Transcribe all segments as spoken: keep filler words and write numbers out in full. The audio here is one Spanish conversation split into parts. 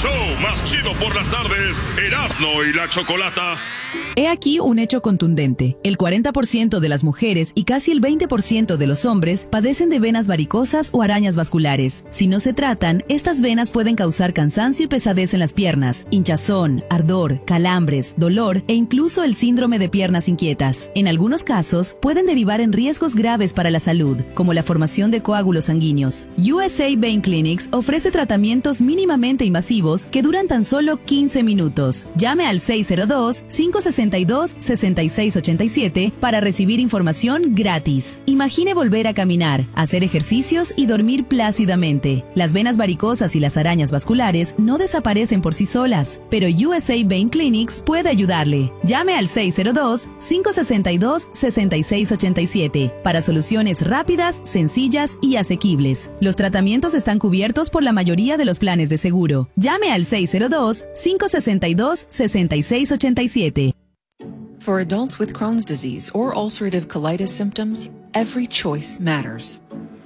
show más chido por las tardes, Erasmo y la Chocolata. He aquí un hecho contundente. El cuarenta por ciento de las mujeres y casi el veinte por ciento de los hombres padecen de venas varicosas o arañas vasculares. Si no se tratan, estas venas pueden causar cansancio y pesadez en las piernas, hinchazón, ardor, calambres, dolor e incluso el síndrome de piernas inquietas. En algunos casos, pueden derivar en riesgos graves para la salud, como la formación de coágulos sanguíneos. U S A Vein Clinics ofrece tratamientos mínimamente invasivos que duran tan solo quince minutos. Llame al seis cero dos, cinco seis dos, seis seis ocho siete para recibir información gratis. Imagine volver a caminar, hacer ejercicios y dormir plácidamente. Las venas varicosas y las arañas vasculares no desaparecen por sí solas, pero U S A Vein Clinics puede ayudarle. Llame al seis cero dos, cinco seis dos, seis seis ocho siete para soluciones rápidas, sencillas y asequibles. Los tratamientos están cubiertos por la mayoría de los planes de seguro. Llame al seis cero dos, cinco seis dos, seis seis ocho siete. For adults with Crohn's disease or ulcerative colitis symptoms, every choice matters.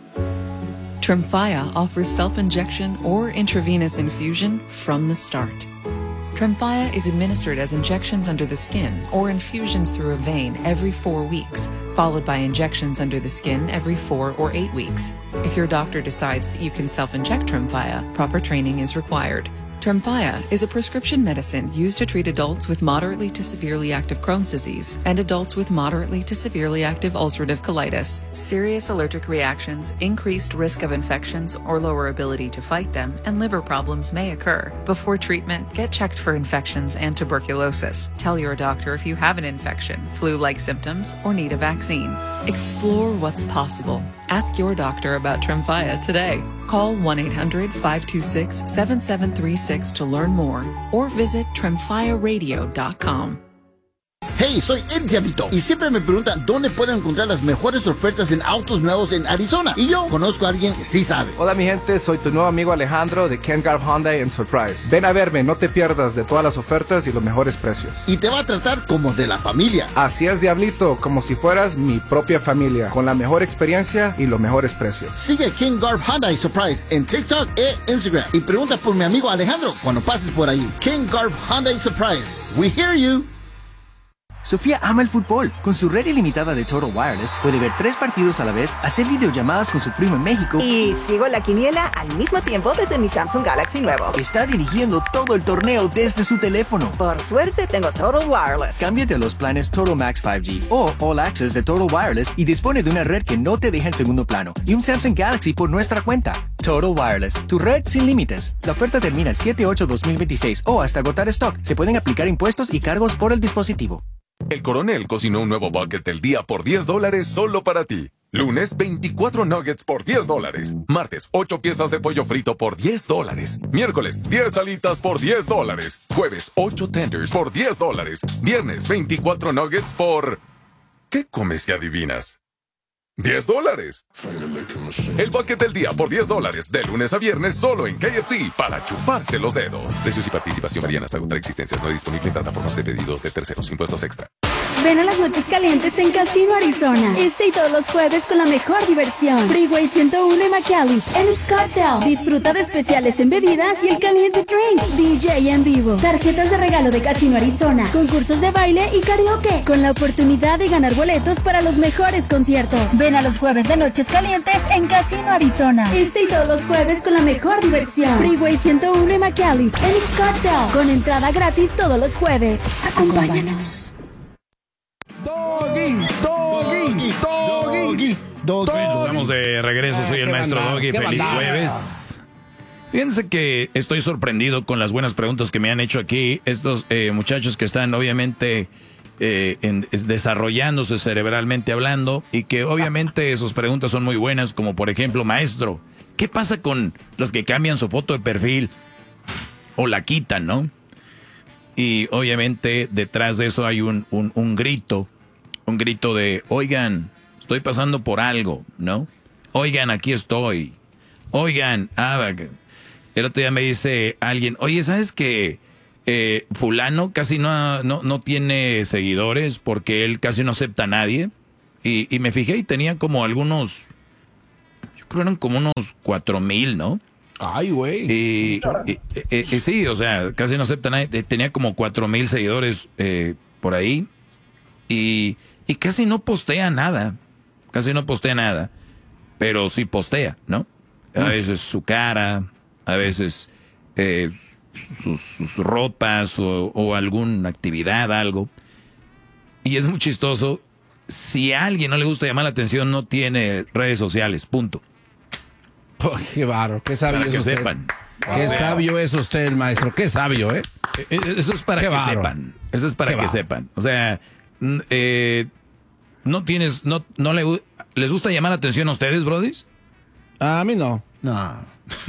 Tremfya offers self-injection or intravenous infusion from the start. Tremfya is administered as injections under the skin or infusions through a vein every four weeks, followed by injections under the skin every four or eight weeks. If your doctor decides that you can self-inject Tremfya, proper training is required. Tremfya is a prescription medicine used to treat adults with moderately to severely active Crohn's disease and adults with moderately to severely active ulcerative colitis. Serious allergic reactions, increased risk of infections or lower ability to fight them, and liver problems may occur. Before treatment, get checked for infections and tuberculosis. Tell your doctor if you have an infection, flu-like symptoms, or need a vaccine. Explore what's possible. Ask your doctor about Tremfya today. Call one eight hundred, five two six, seven seven three six to learn more or visit tremfya radio dot com. Hey, soy El Diablito y siempre me preguntan dónde puedo encontrar las mejores ofertas en autos nuevos en Arizona. Y yo conozco a alguien que sí sabe. Hola mi gente, soy tu nuevo amigo Alejandro de Ken Garff Hyundai en Surprise. Ven a verme, no te pierdas de todas las ofertas y los mejores precios. Y te va a tratar como de la familia. Así es, Diablito, como si fueras mi propia familia, con la mejor experiencia y los mejores precios. Sigue Ken Garff Hyundai Surprise en TikTok e Instagram y pregunta por mi amigo Alejandro cuando pases por ahí. Ken Garff Hyundai Surprise. We hear you. Sofía ama el fútbol. Con su red ilimitada de Total Wireless puede ver tres partidos a la vez, hacer videollamadas con su primo en México y sigo la quiniela al mismo tiempo desde mi Samsung Galaxy nuevo. Está dirigiendo todo el torneo desde su teléfono. Por suerte tengo Total Wireless. Cámbiate a los planes Total Max cinco G o All Access de Total Wireless y dispone de una red que no te deja en segundo plano y un Samsung Galaxy por nuestra cuenta. Total Wireless, tu red sin límites. La oferta termina el siete ocho dos mil veintiséis o hasta agotar stock. Se pueden aplicar impuestos y cargos por el dispositivo. El Coronel cocinó un nuevo bucket del día por diez dólares solo para ti. Lunes, veinticuatro nuggets por diez dólares. Martes, ocho piezas de pollo frito por diez dólares. Miércoles, diez alitas por diez dólares. Jueves, ocho tenders por diez dólares. Viernes, veinticuatro nuggets por... ¿Qué comes que adivinas? diez dólares. El bucket del día por diez dólares, de lunes a viernes, solo en K F C, para chuparse los dedos. Precios y participación varían hasta agotar existencias. No disponible en plataformas de pedidos de terceros. Impuestos extra. Ven a las noches calientes en Casino Arizona. Este y todos los jueves con la mejor diversión. Freeway ciento uno y McAllis. En Scottsdale. Disfruta de especiales en bebidas y el caliente drink. D J en vivo. Tarjetas de regalo de Casino Arizona. Concursos de baile y karaoke. Con la oportunidad de ganar boletos para los mejores conciertos. Ven a los jueves de noches calientes en Casino Arizona. Este y todos los jueves con la mejor diversión. Freeway ciento uno y McAllis. En Scottsdale. Con entrada gratis todos los jueves. Acompáñanos. Doggy, Doggy, Doggy, Doggy. Bueno, estamos de regreso. Soy el maestro Doggy. Feliz jueves. Fíjense que estoy sorprendido con las buenas preguntas que me han hecho aquí estos eh, muchachos que están obviamente eh, en, desarrollándose cerebralmente hablando y que obviamente sus preguntas son muy buenas, como por ejemplo, maestro, ¿qué pasa con los que cambian su foto de perfil o la quitan, no? Y obviamente detrás de eso hay un, un, un grito, un grito de, oigan, estoy pasando por algo, ¿no? Oigan, aquí estoy. Oigan, ah, el otro día me dice alguien, oye, ¿sabes qué? Eh, fulano casi no, no, no tiene seguidores porque él casi no acepta a nadie. Y, y me fijé y tenía como algunos, yo creo eran como unos cuatro mil, ¿no? Ay, güey. Y, y, y, y sí, o sea, casi no acepta nadie. Tenía como cuatro mil seguidores eh, por ahí. Y, y casi no postea nada. Casi no postea nada. Pero sí postea, ¿no? A veces su cara, a veces eh, sus, sus ropas o, o alguna actividad, algo. Y es muy chistoso. Si a alguien no le gusta llamar la atención, no tiene redes sociales, punto. Oh, qué barro, qué sabio para es que usted. sepan. Qué wow. sabio es usted, maestro, qué sabio, ¿eh? Eso es para qué que barro. sepan. Eso es para qué que barro. sepan. O sea, eh, no tienes, no, no le, ¿les gusta llamar la atención a ustedes, brodis? A mí no. No.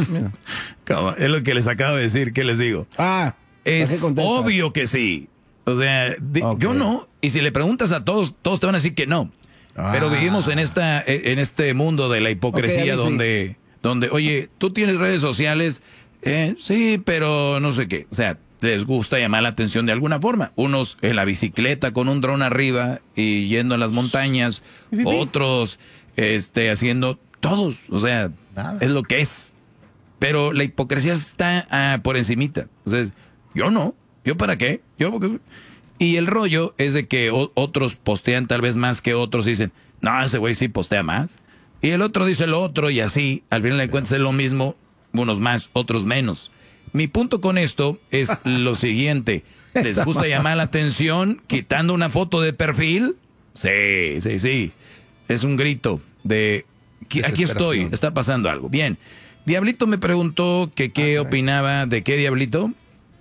¿Cómo? Es lo que les acabo de decir, ¿qué les digo? Ah, es obvio que sí. O sea, de, okay. yo no. Y si le preguntas a todos, todos te van a decir que no. Ah. Pero vivimos en esta, en este mundo de la hipocresía okay, donde, sí. donde, oye, tú tienes redes sociales, eh, sí, pero no sé qué. O sea, les gusta llamar la atención de alguna forma. Unos en la bicicleta con un dron arriba y yendo a las montañas, otros este, haciendo todos. O sea, Nada. es lo que es. Pero la hipocresía está ah, por encimita. O sea, yo no. ¿Yo para qué? Yo porque... Y el rollo es de que o- otros postean tal vez más que otros y dicen, no, ese güey sí postea más. Y el otro dice lo otro y así, al final de cuentas es lo mismo, unos más, otros menos. Mi punto con esto es lo siguiente. ¿Les gusta llamar la atención quitando una foto de perfil? Sí, sí, sí. Es un grito de, aquí estoy, está pasando algo. Bien. Diablito me preguntó que qué opinaba, ¿de qué, Diablito?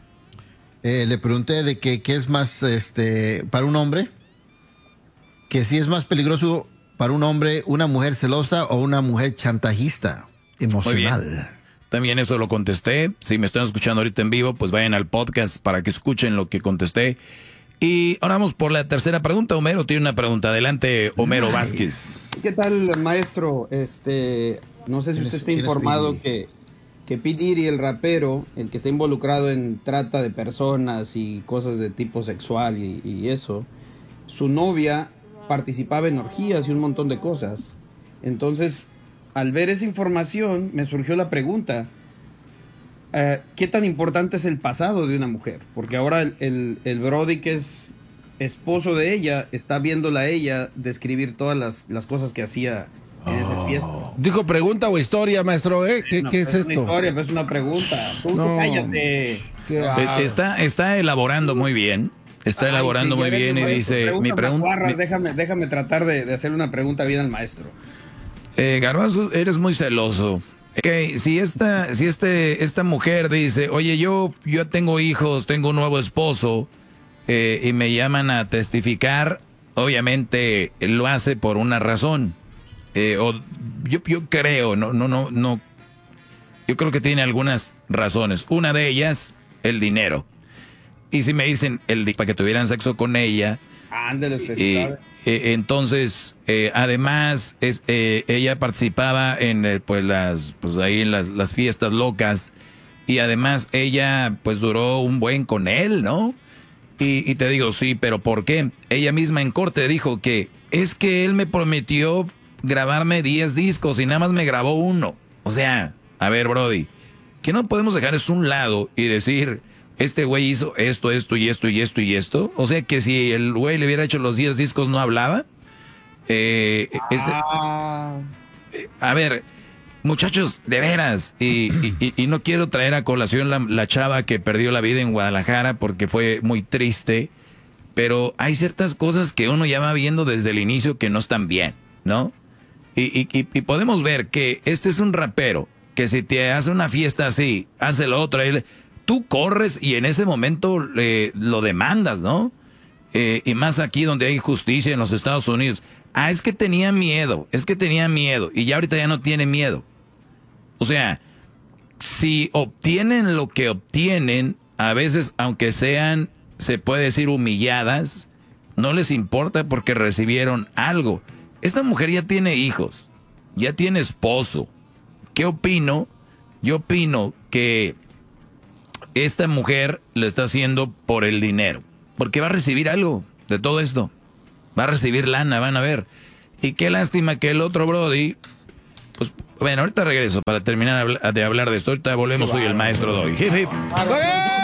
Eh, le pregunté de que qué es más este para un hombre, que si es más peligroso para un hombre una mujer celosa o una mujer chantajista emocional. Muy bien. También eso lo contesté. Si me están escuchando ahorita en vivo, pues vayan al podcast para que escuchen lo que contesté. Y ahora vamos por la tercera pregunta. Homero tiene una pregunta. Adelante, Homero nice. Vázquez. ¿Qué tal, maestro? Este, no sé si usted está informado que... que P. Diddy, el rapero, el que está involucrado en trata de personas y cosas de tipo sexual y, y eso, su novia participaba en orgías y un montón de cosas. Entonces, al ver esa información, me surgió la pregunta, eh, ¿qué tan importante es el pasado de una mujer? Porque ahora el, el, el Brody, que es esposo de ella, está viéndola a ella describir todas las, las cosas que hacía en esas fiestas. Dijo pregunta o historia, maestro, ¿eh? ¿Qué, no, ¿qué es, es esto? Es una historia, pero es una pregunta. Tú, no. tú cállate. Está, está elaborando muy bien. Está Ay, elaborando sí, muy bien y dice... Mi pregunta... Mi... Déjame, déjame tratar de, de hacerle una pregunta bien al maestro. Eh, Garbanzo, eres muy celoso. Okay, si esta, si este, esta mujer dice, oye, yo, yo tengo hijos, tengo un nuevo esposo, eh, y me llaman a testificar, obviamente lo hace por una razón. Eh, o yo, yo creo, no, no, no, no. Yo creo que tiene algunas razones. Una de ellas, el dinero. Y si me dicen el para que tuvieran sexo con ella, ándale, usted eh, sabe. Eh, entonces, eh, además, es, eh, ella participaba en eh, pues las, pues ahí en las, las fiestas locas y además ella pues duró un buen con él, ¿no? Y, y te digo sí, pero ¿por qué? Ella misma en corte dijo que es que él me prometió grabarme diez discos y nada más me grabó uno. O sea, a ver, Brody, que no podemos dejar eso a un lado y decir, este güey hizo esto, esto y esto y esto y esto. O sea, que si el güey le hubiera hecho los diez discos no hablaba. Eh, este, ah. eh, a ver, muchachos, de veras, y, y, y no quiero traer a colación la, la chava que perdió la vida en Guadalajara porque fue muy triste, pero hay ciertas cosas que uno ya va viendo desde el inicio que no están bien, ¿no? Y, y, y, y podemos ver que este es un rapero que si te hace una fiesta así, hace lo otro, él, tú corres y en ese momento eh, lo demandas, ¿no? Eh, y más aquí donde hay justicia en los Estados Unidos. Ah, es que tenía miedo, es que tenía miedo y ya ahorita ya no tiene miedo. O sea, si obtienen lo que obtienen, a veces aunque sean, se puede decir humilladas, no les importa porque recibieron algo. Esta mujer ya tiene hijos, ya tiene esposo. ¿Qué opino? Yo opino que esta mujer lo está haciendo por el dinero, porque va a recibir algo de todo esto. Va a recibir lana, van a ver. Y qué lástima que el otro Brody, pues Bueno, ahorita regreso para terminar de hablar de esto. Ahorita volvemos, soy el maestro Doggy. Hip, hip.